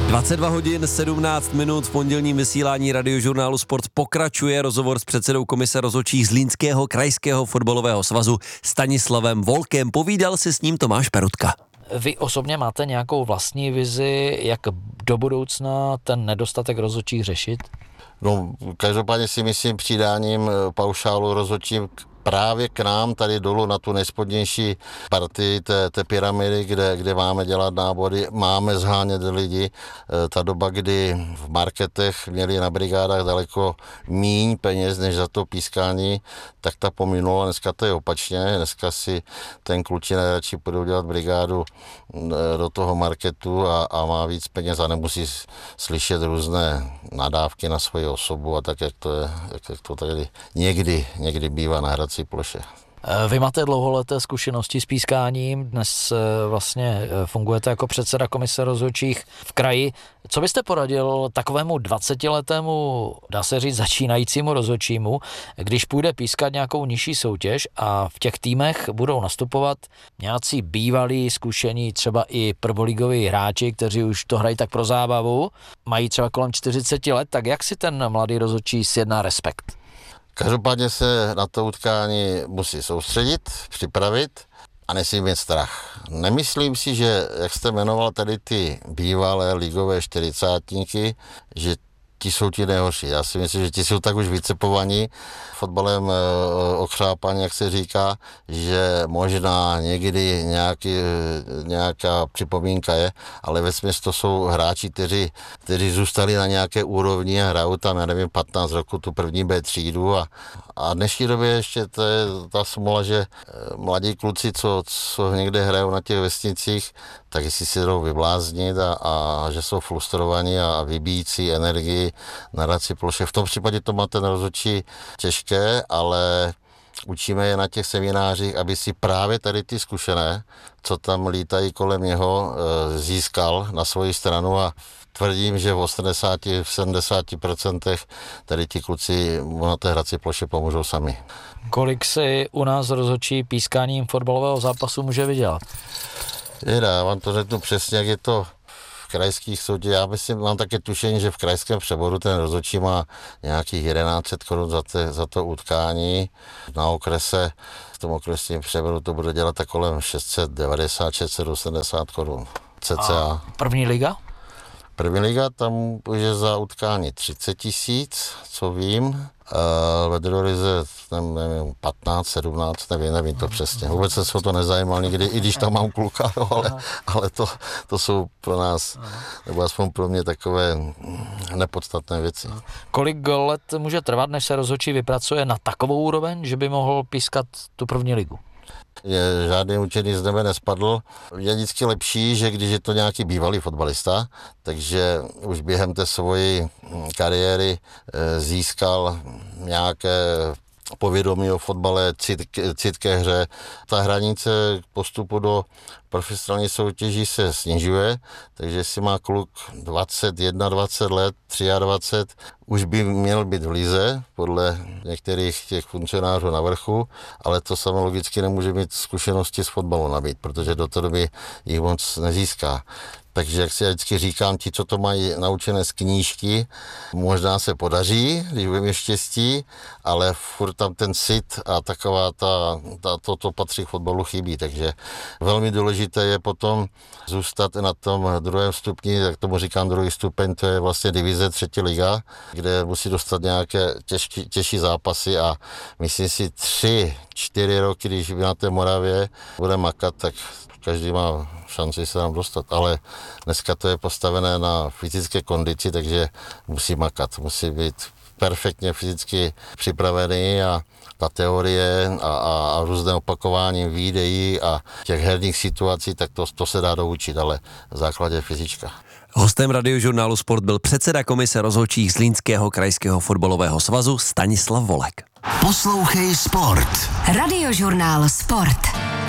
22 hodin 17 minut v pondělním vysílání Radiožurnálu Sport pokračuje rozhovor s předsedou komise rozhodčích Zlínského krajského fotbalového svazu Stanislavem Volkem. Povídal si s ním Tomáš Perutka. Vy osobně máte nějakou vlastní vizi, jak do budoucna ten nedostatek rozhodčích řešit? No, každopádně si myslím přidáním paušálu rozhodčím právě k nám tady dolů na tu nejspodnější partii té pyramidy, kde máme dělat nábory, máme zhánět lidi. Ta doba, kdy v marketech měli na brigádách daleko míň peněz než za to pískání, tak ta pominula. Dneska to je opačně. Dneska si ten klučina radši půjde dělat brigádu do toho marketu a má víc peněz a nemusí slyšet různé nadávky na svoji osobu a tak, jak to tady někdy bývá na hradci ploše. Vy máte dlouholeté zkušenosti s pískáním, dnes vlastně fungujete jako předseda komise rozhodčích v kraji. Co byste poradil takovému 20letému, dá se říct, začínajícímu rozhodčímu, když půjde pískat nějakou nižší soutěž a v těch týmech budou nastupovat nějací bývalí, zkušení, třeba i prvoligoví hráči, kteří už to hrají tak pro zábavu, mají třeba kolem 40 let, tak jak si ten mladý rozhodčí sjedná respekt? Každopádně se na to utkání musí soustředit, připravit a nesmí mít strach. Nemyslím si, že, jak jste jmenoval tady ty bývalé ligové čtyřicátníky, že ti jsou ti nejhorší. Já si myslím, že ti jsou tak už vycepovaní fotbalem okřápaní, jak se říká, že možná někdy nějaká připomínka je, ale vesměs to jsou hráči, kteří zůstali na nějaké úrovni a hrajou tam, já nevím, 15 roku tu první B třídu a v dnešní době ještě to je ta smola, že mladí kluci, co někde hrajou na těch vesnicích, tak jestli si jdou vybláznit a že jsou frustrovaní a vybíjící energii na hradci ploše. V tom případě to má ten rozhodčí těžké, ale učíme je na těch seminářích, aby si právě tady ty zkušené, co tam lítají kolem něho, získal na svoji stranu a tvrdím, že v 70% tady ti kluci na té hradci ploše pomůžou sami. Kolik si u nás rozhodčí pískáním fotbalového zápasu může vydělat? Já vám to řeknu přesně, jak je to v krajských soutěžích. Já mám také tušení, že v krajském přeboru ten rozhodčí má nějakých 1100 korun za to utkání. Na okrese, v tom okresním přeboru to bude dělat tak kolem 690-680 korun cca. A první liga? První liga, tam je za utkání 30 000, co vím. Ve druhé lize, nevím, 15, 17, nevím to přesně. Vůbec se o to nezajímal nikdy, i když tam mám kluka, ale to jsou pro nás, nebo aspoň pro mě, takové nepodstatné věci. Kolik let může trvat, než se rozhodčí vypracuje na takovou úroveň, že by mohl pískat tu první ligu? Žádný učený z nebe nespadl. Je vždycky lepší, že když je to nějaký bývalý fotbalista, takže už během té svojí kariéry získal nějaké povědomí o fotbale, cit ke hře. Ta hranice postupu do profesionální soutěží se snižuje, takže jestli má kluk 21 let, 23, už by měl být v lize, podle některých těch funkcionářů na vrchu, ale to samo logicky nemůže mít zkušenosti s fotbalem nabít, protože do té doby jich moc nezíská. Takže jak si já vždycky říkám, ti, co to mají naučené z knížky, možná se podaří, když budeme štěstí, ale furt tam ten cit a taková to patří k fotbalu chybí. Takže velmi důležité je potom zůstat na tom druhém stupni, jak tomu říkám druhý stupeň, to je vlastně divize 3. liga, kde musí dostat nějaké těžší zápasy a myslím si 3-4 roky, když na té Moravě bude makat, tak každý má šanci se tam dostat, ale dneska to je postavené na fyzické kondici, takže musí makat, musí být perfektně fyzicky připravený a ta teorie a různé opakování videí a těch herních situací, tak to se dá doučit, ale v základě fyzička. Hostem Radiožurnálu Sport byl předseda komise rozhodčích Zlínského krajského fotbalového svazu Stanislav Volek. Poslouchej Sport. Radiožurnál Sport.